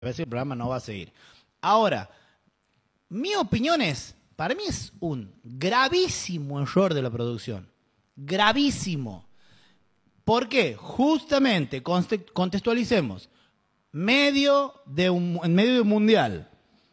parece que el programa no va a seguir. Ahora, mi opinión es, para mí es un gravísimo error de la producción. Gravísimo. ¿Por qué? Justamente, contextualicemos. En medio de un mundial.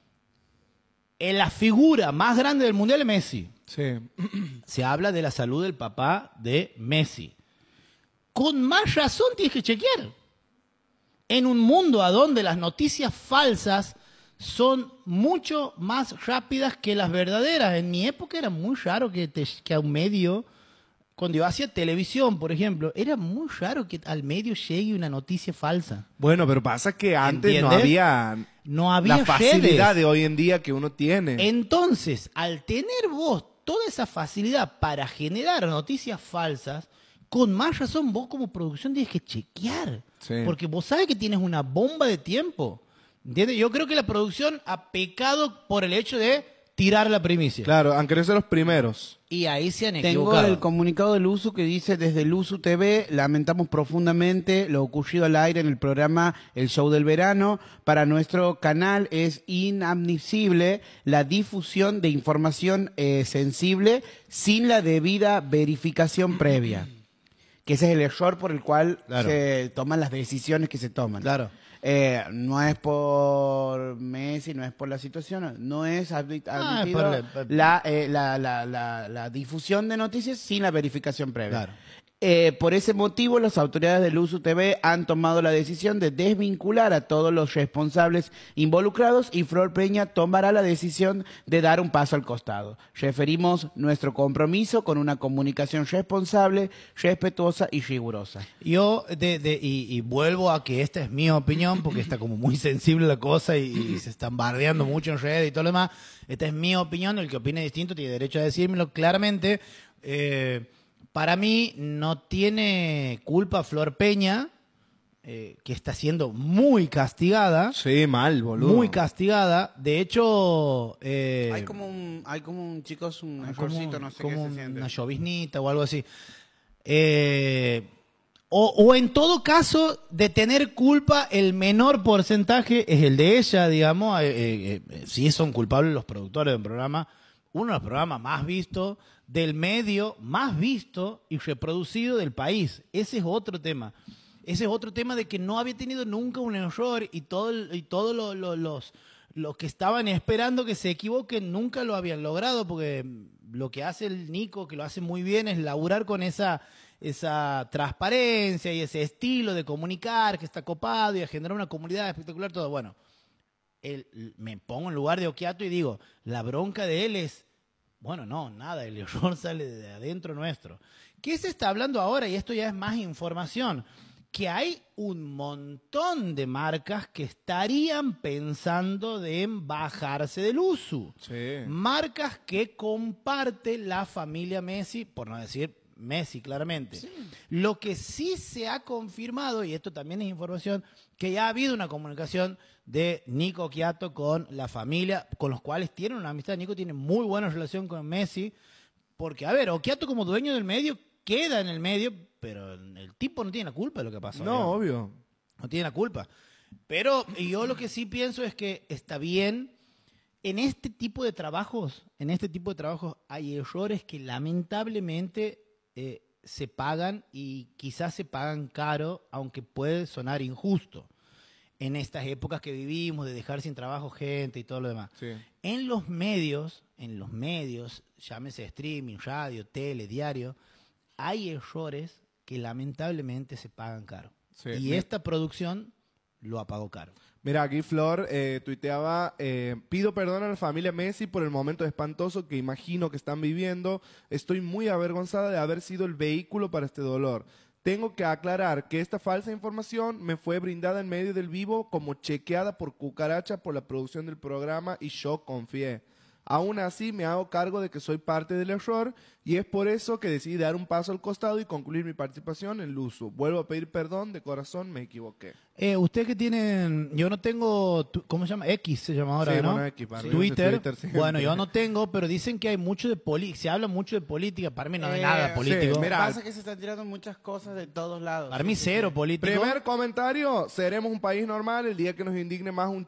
La figura más grande del mundial es Messi. Sí. Se habla de la salud del papá de Messi. Con más razón tienes que chequear. En un mundo a donde las noticias falsas son mucho más rápidas que las verdaderas. En mi época era muy raro que a un medio, cuando yo hacía televisión, por ejemplo, era muy raro que al medio llegue una noticia falsa. Bueno, pero pasa que antes ¿Entiendes? no había la facilidad de hoy en día que uno tiene. Entonces, al tener vos toda esa facilidad para generar noticias falsas, con más razón vos como producción tienes que chequear. Sí. Porque vos sabes que tienes una bomba de tiempo. ¿Entiendes? Yo creo que la producción ha pecado por el hecho de tirar la primicia. Claro, aunque no sean los primeros. Y ahí se han equivocado. Tengo el comunicado del USU que dice: desde el USU TV lamentamos profundamente lo ocurrido al aire en el programa El Show del Verano. Para nuestro canal es inadmisible la difusión de información sensible sin la debida verificación previa. Que ese es el error por el cual se toman las decisiones que se toman. Claro. No es por Messi, no es por la situación, no es admitido la difusión de noticias sin la verificación previa. Claro. Por ese motivo, las autoridades del USU TV han tomado la decisión de desvincular a todos los responsables involucrados y Flor Peña tomará la decisión de dar un paso al costado. Referimos nuestro compromiso con una comunicación responsable, respetuosa y rigurosa. Yo, y vuelvo a que esta es mi opinión, porque está como muy sensible la cosa y se están bardeando mucho en redes y todo lo demás. Esta es mi opinión, el que opine distinto tiene derecho a decírmelo claramente. Para mí no tiene culpa Flor Peña, que está siendo muy castigada. Sí, mal, boludo. Muy castigada. De hecho... hay como un chicos, un errorcito, no sé qué se siente. Una lloviznita o algo así. O en todo caso, de tener culpa, el menor porcentaje es el de ella, digamos. Si son culpables los productores del programa, uno de los programas más vistos del medio, más visto y reproducido del país. Ese es otro tema. Ese es otro tema de que no había tenido nunca un error y todos los que estaban esperando que se equivoquen nunca lo habían logrado, porque lo que hace el Nico, que lo hace muy bien, es laburar con esa transparencia y ese estilo de comunicar que está copado y de generar una comunidad espectacular, todo. Bueno, me pongo en lugar de Occhiato y digo, la bronca de él es, bueno, no, nada, el error sale de adentro nuestro. ¿Qué se está hablando ahora? Y esto ya es más información. Que hay un montón de marcas que estarían pensando en bajarse del USU. Sí. Marcas que comparte la familia Messi, por no decir Messi claramente. Sí. Lo que sí se ha confirmado, y esto también es información, que ya ha habido una comunicación de Nico Occhiato con la familia, con los cuales tienen una amistad. Nico tiene muy buena relación con Messi, porque, a ver, Occhiato como dueño del medio queda en el medio, pero el tipo no tiene la culpa de lo que pasó. No, digamos. Obvio. No tiene la culpa. Pero yo lo que sí pienso es que está bien. En este tipo de trabajos hay errores que lamentablemente se pagan y quizás se pagan caro, aunque puede sonar injusto. En estas épocas que vivimos, de dejar sin trabajo gente y todo lo demás. Sí. En los medios, llámese streaming, radio, tele, diario, hay errores que lamentablemente se pagan caro. Sí, y esta producción lo apagó caro. Mira, aquí Flor tuiteaba, pido perdón a la familia Messi por el momento espantoso que imagino que están viviendo. Estoy muy avergonzada de haber sido el vehículo para este dolor. Tengo que aclarar que esta falsa información me fue brindada en medio del vivo como chequeada por cucaracha por la producción del programa y yo confié. Aún así, me hago cargo de que soy parte del error y es por eso que decidí dar un paso al costado y concluir mi participación en Luzu. Vuelvo a pedir perdón, de corazón me equivoqué. Usted que tiene, yo no tengo, ¿cómo se llama? X se llama ahora, Sí, ¿no? bueno, X, para mí Twitter. Twitter siempre. Bueno, yo no tengo, pero dicen que hay mucho de política, se habla mucho de política, para mí no hay nada político. sí, mira, Pasa que se están tirando muchas cosas de todos lados. Para mí cero político. Primer comentario, seremos un país normal el día que nos indigne más un